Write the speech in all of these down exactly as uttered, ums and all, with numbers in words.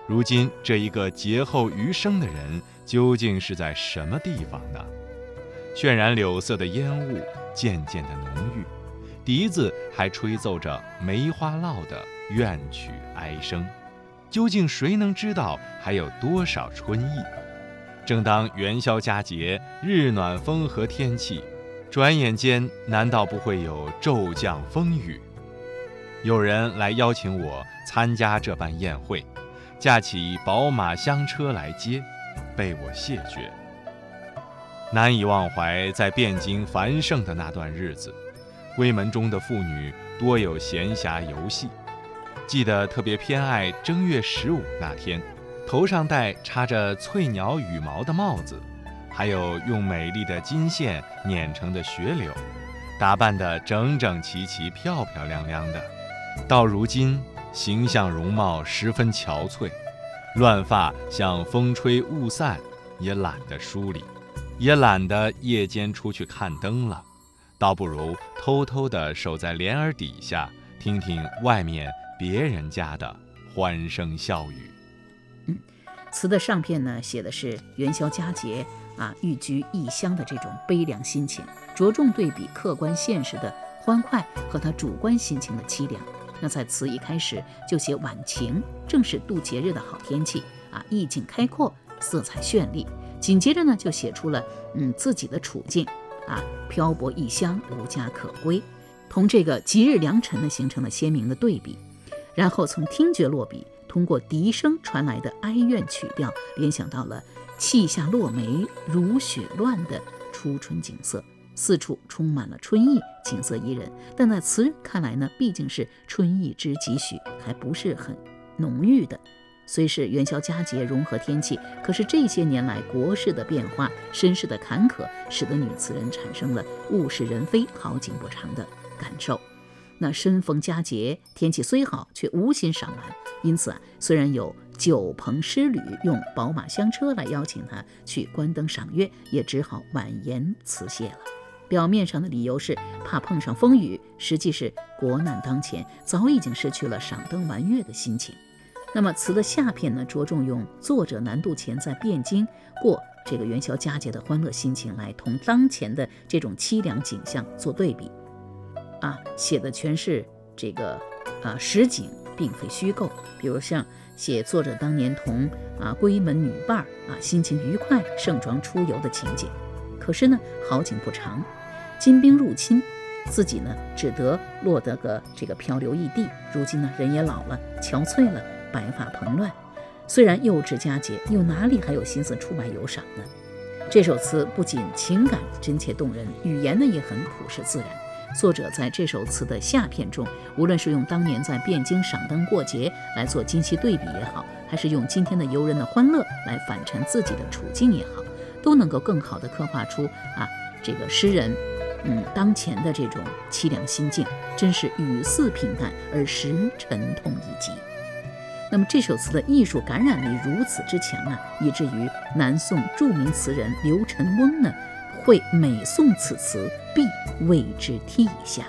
如今这一个劫后余生的人究竟是在什么地方呢？渲染柳色的烟雾渐渐的浓郁，笛子还吹奏着梅花烙的怨曲哀声，究竟谁能知道还有多少春意？正当元宵佳节，日暖风和天气，转眼间难道不会有骤降风雨？有人来邀请我参加这般宴会，驾起宝马香车来接，被我谢绝。难以忘怀在汴京繁盛的那段日子，闺门中的妇女多有闲暇游戏。记得特别偏爱正月十五那天，头上戴插着翠鸟羽毛的帽子，还有用美丽的金线碾成的雪柳，打扮得整整齐齐、漂漂亮亮的。到如今，形象容貌十分憔悴，乱发像风吹雾散，也懒得梳理，也懒得夜间出去看灯了，倒不如偷偷地守在帘儿底下，听听外面别人家的欢声笑语。 嗯，词的上片呢，写的是元宵佳节啊，寓居异乡的这种悲凉心情，着重对比客观现实的欢快和他主观心情的凄凉。那在词一开始就写晚晴，正是度节日的好天气啊，意境开阔，色彩绚丽。紧接着呢，就写出了嗯自己的处境啊，漂泊异乡，无家可归，同这个吉日良辰呢形成了鲜明的对比。然后从听觉落笔，通过笛声传来的哀怨曲调，联想到了气下落梅如雪乱的初春景色，四处充满了春意，景色宜人。但在词人看来呢，毕竟是春意之几许，还不是很浓郁的。虽是元宵佳节融合天气，可是这些年来国事的变化，身世的坎坷，使得女词人产生了物是人非、好景不长的感受。那身逢佳节，天气虽好，却无心赏玩，因此啊，虽然有酒朋诗侣用宝马香车来邀请他去观灯赏月，也只好婉言辞谢了。表面上的理由是怕碰上风雨，实际是国难当前，早已经失去了赏灯玩月的心情。那么词的下片呢，着重用作者南渡前在汴京过这个元宵佳节的欢乐心情，来同当前的这种凄凉景象做对比啊，写的全是这个啊实景，并非虚构。比如像写作者当年同啊闺门女伴啊心情愉快，盛装出游的情景。可是呢，好景不长，金兵入侵，自己呢只得落得个这个漂流异地。如今呢，人也老了，憔悴了，白发蓬乱，虽然又至佳节，又哪里还有心思出外游赏呢？这首词不仅情感真切动人，语言呢也很朴实自然。作者在这首词的下片中，无论是用当年在汴京赏灯过节来做今昔对比也好，还是用今天的游人的欢乐来反陈自己的处境也好，都能够更好地刻画出啊这个诗人嗯当前的这种凄凉心境，真是语似平淡而实沉痛一击。那么这首词的艺术感染力如此之强啊，以至于南宋著名词人刘辰翁呢，会每诵此词必为之涕下。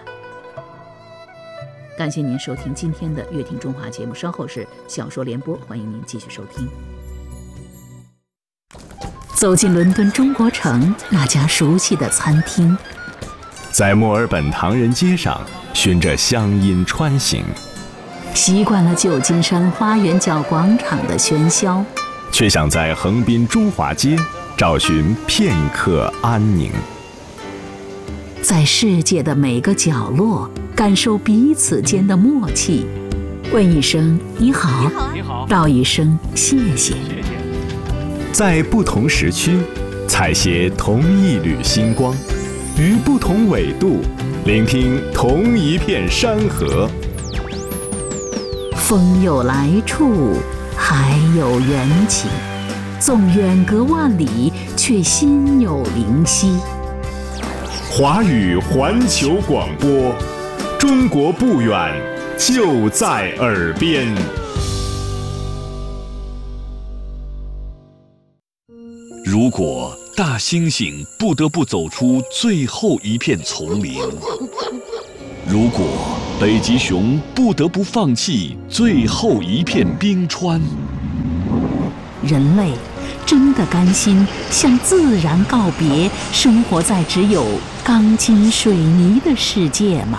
感谢您收听今天的乐听中华节目，稍后是小说联播，欢迎您继续收听。走进伦敦中国城那家熟悉的餐厅， 在墨尔本唐人街上循着乡音穿行， 习惯了旧金山花园角广场的喧嚣， 却想在横滨中华街找寻片刻安宁。 在世界的每个角落感受彼此间的默契，问一声你好， 你好， 道一声谢谢。 在不同时区采撷同一缕星光，于不同纬度聆听同一片山河。 风有来处，海有缘起，纵远隔万里，却心有灵犀。 华语环球广播，中国不远，就在耳边。 如果大猩猩不得不走出最后一片丛林，如果北极熊不得不放弃最后一片冰川， 人类真的甘心向自然告别，生活在只有钢筋水泥的世界吗？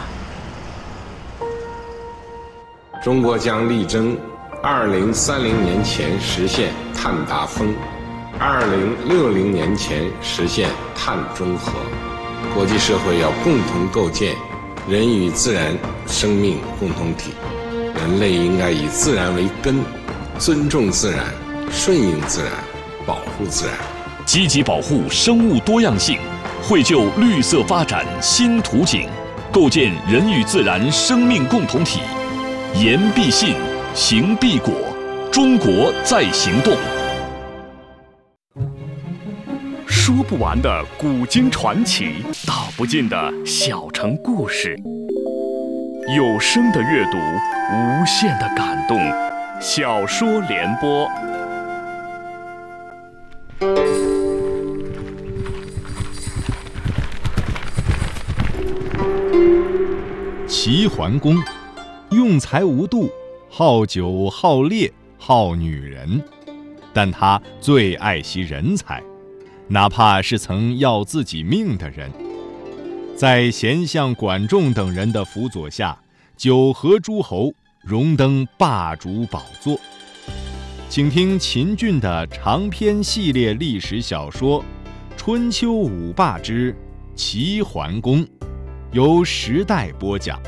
中国将力争二零三零年前实现碳达峰，二零六零年前实现碳中和。国际社会要共同构建人与自然生命共同体，人类应该以自然为根，尊重自然，顺应自然，保护自然， 积极保护生物多样性，绘就绿色发展新图景，构建人与自然生命共同体。言必信，行必果，中国在行动。 说不完的古今传奇，道不尽的小城故事。有声的阅读，无限的感动。小说联播。 齐桓公用才无度，好酒好猎好女人，但他最爱惜人才，哪怕是曾要自己命的人。在贤相管仲等人的辅佐下，九合诸侯，荣登霸主宝座。请听秦俊的长篇系列历史小说《春秋五霸之齐桓公》，由时代播讲。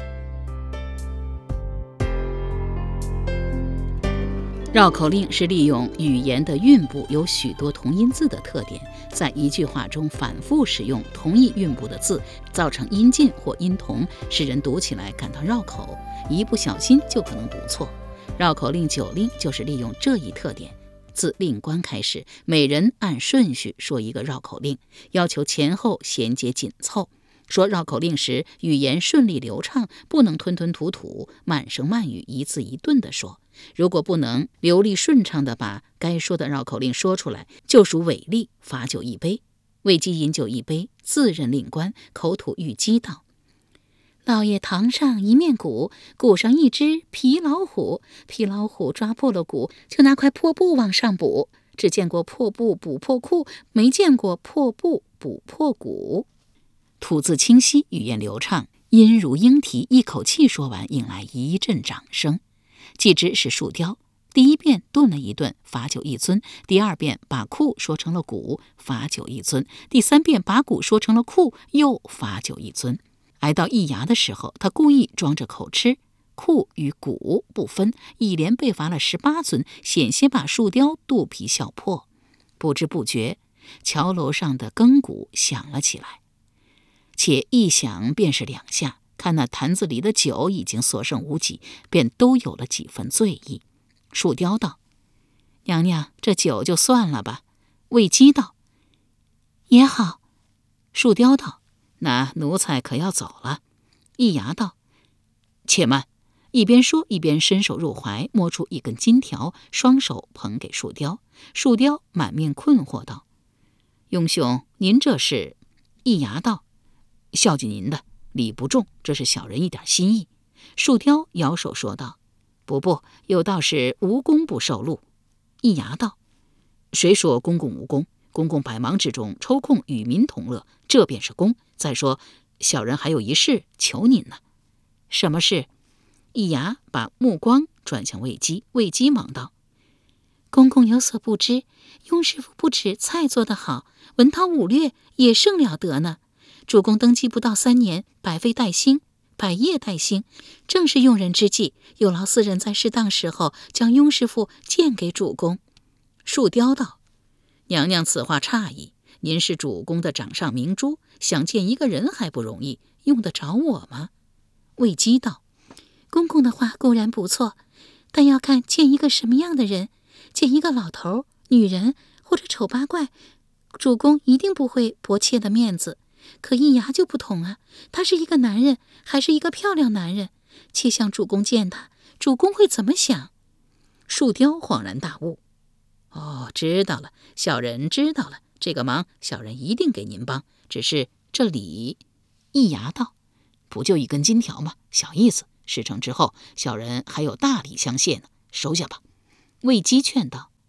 绕口令是利用语言的韵部有许多同音字的特点，在一句话中反复使用同一韵部的字，造成音近或音同，使人读起来感到绕口，一不小心就可能读错。绕口令九令就是利用这一特点，自令官开始，每人按顺序说一个绕口令，要求前后衔接紧凑。说绕口令时，语言顺利流畅，不能吞吞吐吐、慢声慢语、一字一顿地说。如果不能流利顺畅地把该说的绕口令说出来，就属违例，罚酒一杯。魏姬饮酒一杯，自任令官，口吐玉鸡道：老爷堂上一面鼓，鼓上一只皮老虎，皮老虎抓破了鼓，就拿块破布往上补。只见过破布补破裤，没见过破布补破鼓。吐字清晰，语言流畅，音如莺啼，一口气说完，引来一阵掌声。继之是树雕，第一遍顿了一顿，罚酒一尊；第二遍把裤说成了鼓，罚酒一尊；第三遍把鼓说成了裤，又罚酒一尊。挨到易牙的时候，他故意装着口吃，裤与鼓不分，一连被罚了十八尊，险些把树雕肚皮笑破。不知不觉，桥楼上的更鼓响了起来，且一响便是两下。看那坛子里的酒已经所剩无几，便都有了几分醉意。树雕道：娘娘，这酒就算了吧。魏姬道：也好。树雕道：那奴才可要走了。易牙道：且慢。一边说一边伸手入怀，摸出一根金条，双手捧给树雕。树雕满面困惑道：雍兄，您这是？易牙道：孝敬您的，礼不重，这是小人一点心意。树雕摇手说道：不不，有道是无功不受禄。易牙道：谁说公公无功？公公百忙之中抽空与民同乐，这便是功。再说小人还有一事求您呢。什么事？易牙把目光转向魏姬，魏姬忙道：公公有所不知，雍师傅不止菜做得好，文韬武略也甚了得呢。主公登基不到三年，百废待兴，百业待兴，正是用人之际，有劳四人在适当时候将雍师傅荐给主公。树雕道：娘娘此话差矣，您是主公的掌上明珠，想见一个人还不容易，用得着我吗？魏姬道：公公的话固然不错，但要看见一个什么样的人。见一个老头、女人或者丑八怪，主公一定不会薄切的面子。可易牙就不同啊，他是一个男人，还是一个漂亮男人，且想主公见他，主公会怎么想？树雕恍然大悟：哦，知道了，小人知道了，这个忙小人一定给您帮，只是这礼……易牙道：不就一根金条吗？小意思，事成之后小人还有大礼相谢呢，收下吧。魏姬劝道：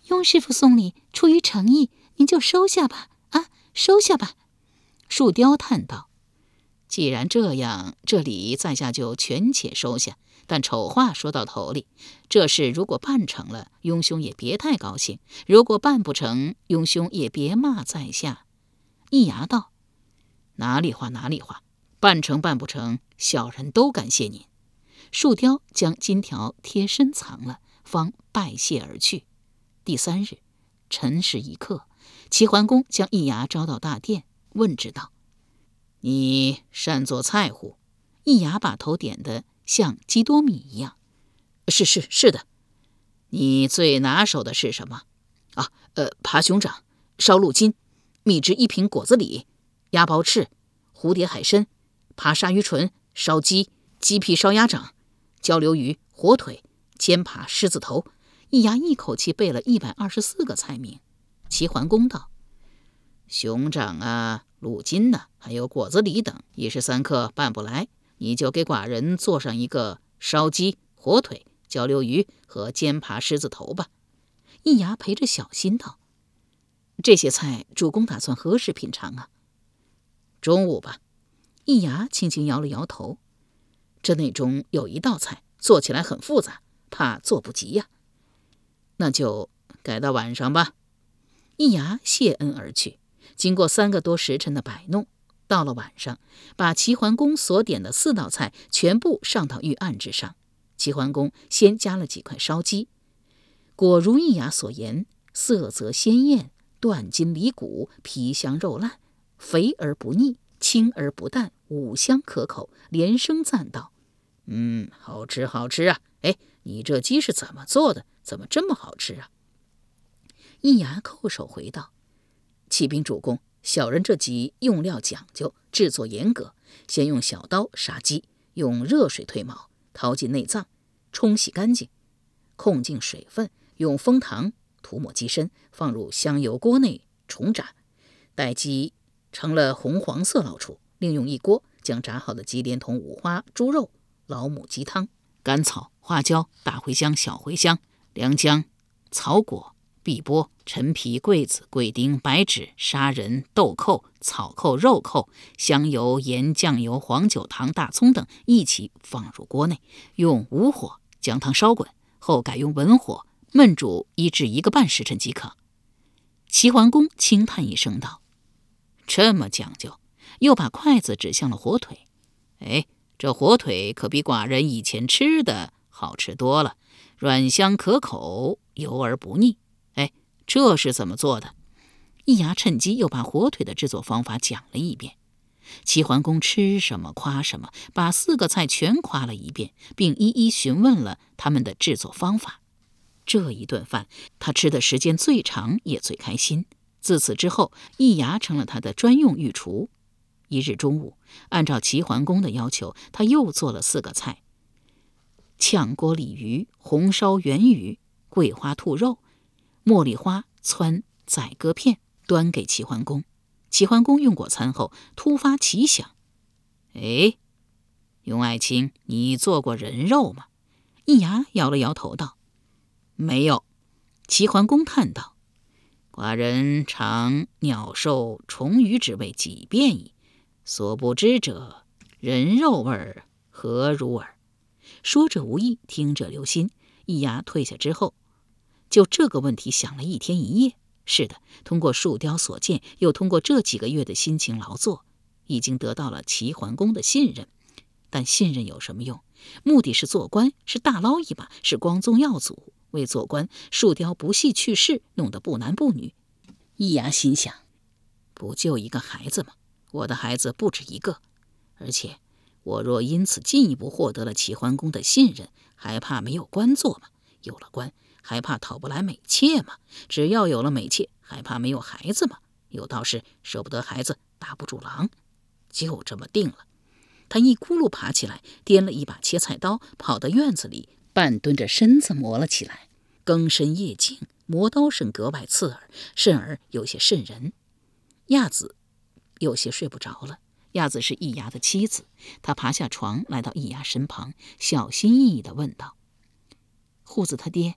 雍师傅送礼，出于诚意，您就收下吧，啊，收下吧。树雕叹道：既然这样，这礼在下就权且收下。但丑话说到头里，这事如果办成了，雍兄也别太高兴；如果办不成，雍兄也别骂在下。易牙道：哪里话哪里话，办成办不成，小人都感谢您。树雕将金条贴身藏了，方拜谢而去。第三日辰时一刻，齐桓公将易牙招到大殿，问之道：你善做菜乎？易牙把头点得像基多米一样：是是是的。你最拿手的是什么？啊，呃，扒熊掌、烧鹿筋、秘制一品果子狸、鸭包翅、蝴蝶海参、扒鲨鱼唇、烧鸡、鸡皮烧鸭掌、焦溜鱼、火腿、煎扒狮子头。易牙一口气背了一百二十四个菜名。齐桓公道：熊掌啊、鹿筋啊，还有果子狸等，一时三刻办不来，你就给寡人做上一个烧鸡、火腿、焦溜鱼和煎扒狮子头吧。易牙陪着小心道：这些菜主公打算何时品尝啊？中午吧。易牙轻轻摇了摇头：这内中有一道菜做起来很复杂，怕做不及呀。那就改到晚上吧。易牙谢恩而去。经过三个多时辰的摆弄，到了晚上，把齐桓公所点的四道菜全部上到御案之上。齐桓公先加了几块烧鸡，果如易牙所言，色泽鲜艳，断筋离骨，皮香肉烂，肥而不腻，清而不淡，五香可口，连声赞道：嗯，好吃好吃啊！哎，你这鸡是怎么做的？怎么这么好吃啊？易牙叩首回道：启禀主公，小人这鸡用料讲究，制作严格，先用小刀杀鸡，用热水退毛，掏尽内脏，冲洗干净，控净水分，用枫糖涂抹鸡身，放入香油锅内重炸，待鸡成了红黄色捞出，另用一锅将炸好的鸡连同五花猪肉、老母鸡汤、甘草、花椒、大茴香、小茴香、良姜、草果、碧波、陈皮、桂子、桂丁、白芷、砂仁、豆蔻、草蔻、肉蔻、香油、盐、酱油、黄酒、糖、大葱等一起放入锅内，用武火将汤烧滚，后改用文火焖煮一至一个半时辰即可。齐桓公轻叹一声道：这么讲究，又把筷子指向了火腿。哎，这火腿可比寡人以前吃的好吃多了，软香可口，油而不腻。哎，这是怎么做的？易牙趁机又把火腿的制作方法讲了一遍。齐桓公吃什么夸什么，把四个菜全夸了一遍，并一一询问了他们的制作方法。这一顿饭他吃的时间最长，也最开心。自此之后，易牙成了他的专用御厨。一日中午，按照齐桓公的要求，他又做了四个菜：炝锅鲤鱼、红烧圆鱼、桂花兔肉、茉莉花汆宰鸽片，端给齐桓公。齐桓公用过餐后，突发奇想：哎，雍爱卿，你做过人肉吗？易牙摇了摇头道：没有。齐桓公叹道：寡人尝鸟兽虫鱼之味几遍矣，所不知者，人肉味儿何如耳？说者无意，听者留心。易牙退下之后，就这个问题想了一天一夜。是的，通过树雕所见，又通过这几个月的辛勤劳作，已经得到了齐桓公的信任。但信任有什么用？目的是做官，是大捞一把，是光宗耀祖。为做官，树雕不惜去世，弄得不男不女。易牙心想：不就一个孩子吗？我的孩子不止一个，而且我若因此进一步获得了齐桓公的信任，还怕没有官做吗？有了官，还怕讨不来美妾吗？只要有了美妾，还怕没有孩子吗？有道是舍不得孩子，打不住狼。就这么定了。他一咕噜爬起来，掂了一把切菜刀，跑到院子里，半蹲着身子磨了起来。更深夜静，磨刀声格外刺耳，甚而有些瘆人。亚子有些睡不着了。亚子是易牙的妻子，她爬下床，来到易牙身旁，小心翼翼地问道：虎子他爹，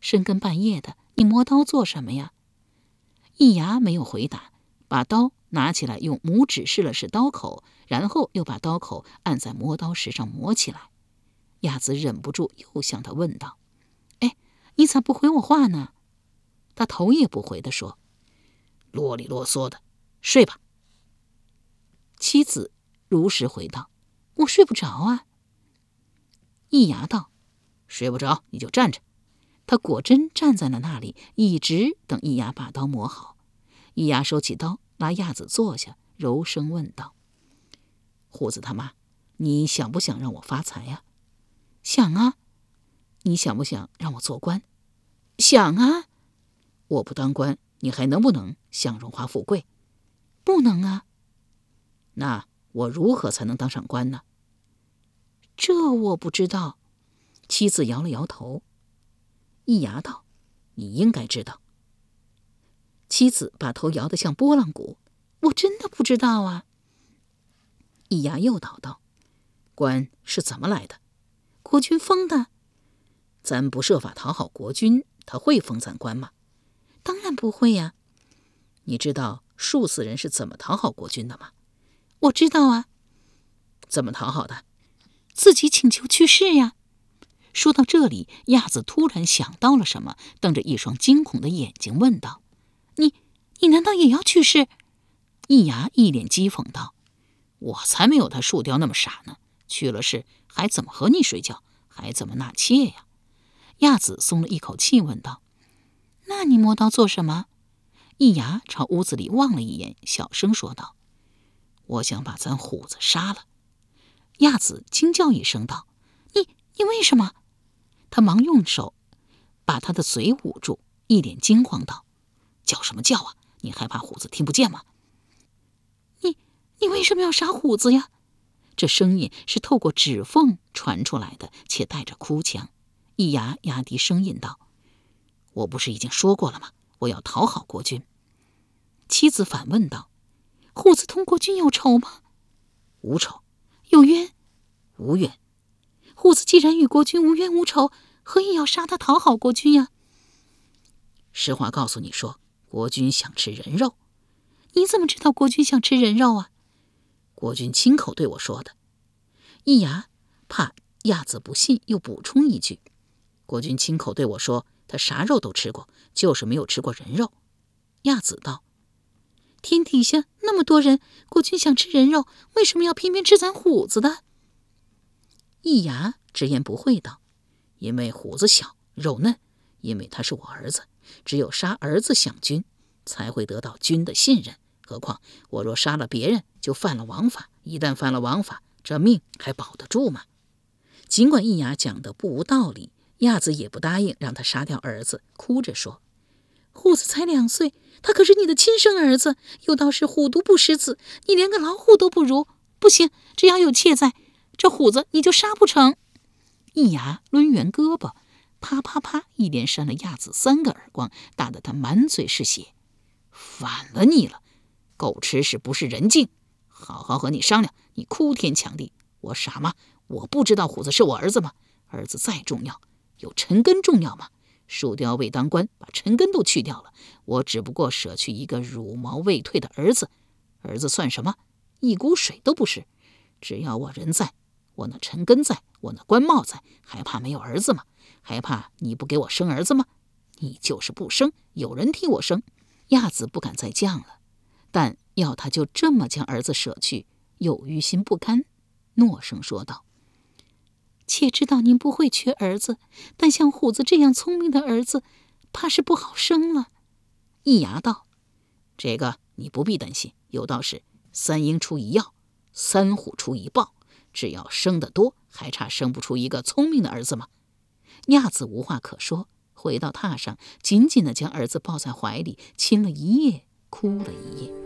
深更半夜的，你磨刀做什么呀？”易牙没有回答，把刀拿起来，用拇指试了试刀口，然后又把刀口按在磨刀石上磨起来。亚子忍不住又向他问道：“哎，你咋不回我话呢？”他头也不回地说：“啰里啰嗦的，睡吧。”妻子如实回道：“我睡不着啊。”易牙道：“睡不着你就站着。”他果真站在了那里，一直等易牙把刀磨好。易牙收起刀，拉亚子坐下，柔声问道：“虎子他妈，你想不想让我发财呀？”“想啊。”“你想不想让我做官？”“想啊。”“我不当官，你还能不能享荣华富贵？”“不能啊。”“那我如何才能当上官呢？”“这我不知道。”妻子摇了摇头。易牙道：“你应该知道。”妻子把头摇得像拨浪鼓：“我真的不知道啊。”易牙又叨道：“官是怎么来的？”“国君封的。”“咱不设法讨好国君，他会封咱官吗？”“当然不会呀。”“你知道数死人是怎么讨好国君的吗？”“我知道啊。”“怎么讨好的？”“自己请求去世呀。”说到这里，亚子突然想到了什么，瞪着一双惊恐的眼睛问道：“你你难道也要去世？”易牙一脸讥讽道：“我才没有他树雕那么傻呢，去了世还怎么和你睡觉，还怎么纳妾呀？”亚子松了一口气问道：“那你磨刀做什么？”易牙朝屋子里望了一眼，小声说道：“我想把咱虎子杀了。”亚子惊叫一声道：“你你为什么？”他忙用手把他的嘴捂住，一脸惊慌道：“叫什么叫啊？你害怕虎子听不见吗？”“你你为什么要杀虎子呀？”这声音是透过指缝传出来的，且带着哭腔。易牙压低声音道：“我不是已经说过了吗？我要讨好国君。”妻子反问道：“虎子同国君有仇吗？”“无仇。”“有冤？”“无冤。”“虎子既然与国君无冤无仇，何以要杀他讨好国君呀？”“实话告诉你说，国君想吃人肉。”“你怎么知道国君想吃人肉啊？”“国君亲口对我说的。”易牙怕亚子不信，又补充一句：“国君亲口对我说，他啥肉都吃过，就是没有吃过人肉。”亚子道：“天底下那么多人，国君想吃人肉，为什么要偏偏吃咱虎子的？”易牙直言不讳道：“因为虎子小肉嫩，因为他是我儿子，只有杀儿子享君，才会得到君的信任。何况我若杀了别人，就犯了王法，一旦犯了王法，这命还保得住吗？”尽管易牙讲的不无道理，亚子也不答应让他杀掉儿子，哭着说：“虎子才两岁，他可是你的亲生儿子，有道是虎毒不食子，你连个老虎都不如。不行，只要有妾在，这虎子你就杀不成。”易牙抡圆胳膊，啪啪啪一连扇了亚子三个耳光，打得他满嘴是血。“反了你了，狗吃屎不是人精，好好和你商量，你哭天抢地。我傻吗？我不知道虎子是我儿子吗？儿子再重要，有陈根重要吗？树雕未当官，把陈根都去掉了，我只不过舍去一个乳毛未退的儿子，儿子算什么？一股水都不是。只要我人在，我那陈根在，我那官帽在，还怕没有儿子吗？还怕你不给我生儿子吗？你就是不生，有人替我生。”亚子不敢再犟了，但要他就这么将儿子舍去，又于心不甘，诺声说道：“妾知道您不会缺儿子，但像虎子这样聪明的儿子，怕是不好生了。”易牙道：“这个你不必担心，有道是三鹰出一药，三虎出一豹，只要生得多，还差生不出一个聪明的儿子吗？”亚子无话可说，回到榻上，紧紧地将儿子抱在怀里，亲了一夜，哭了一夜。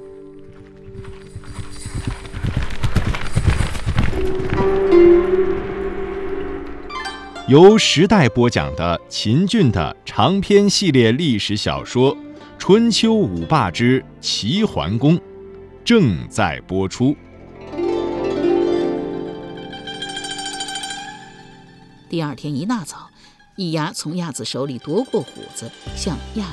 由时代播讲的秦俊的长篇系列历史小说《春秋五霸之齐桓公》正在播出。 第二天一大早， 易牙从亚子手里夺过虎子，向亚